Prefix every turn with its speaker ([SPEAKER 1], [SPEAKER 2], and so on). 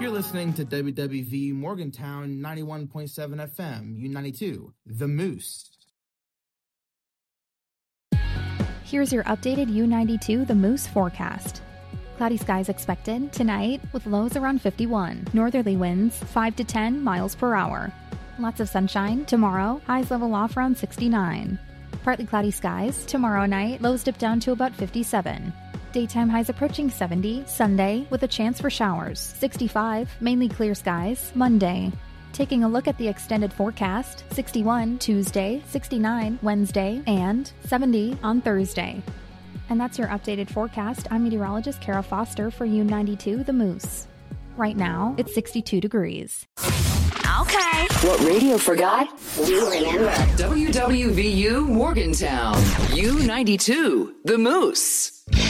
[SPEAKER 1] You're listening to WWV Morgantown 91.7 FM, U92, The Moose.
[SPEAKER 2] Here's your updated U92 The Moose forecast. Cloudy skies expected tonight with lows around 51. Northerly winds 5 to 10 miles per hour. Lots of sunshine tomorrow, highs level off around 69. Partly cloudy skies tomorrow night, lows dip down to about 57. Daytime highs approaching 70 Sunday with a chance for showers. 65, mainly clear skies Monday. Taking a look at the extended forecast, 61 Tuesday, 69 Wednesday, and 70 on Thursday. And that's your updated forecast. I'm meteorologist Kara Foster for U92 The Moose. Right now, it's 62 degrees.
[SPEAKER 3] Okay.
[SPEAKER 4] What radio forgot, we remember.
[SPEAKER 3] WWVU Morgantown. U92 The Moose.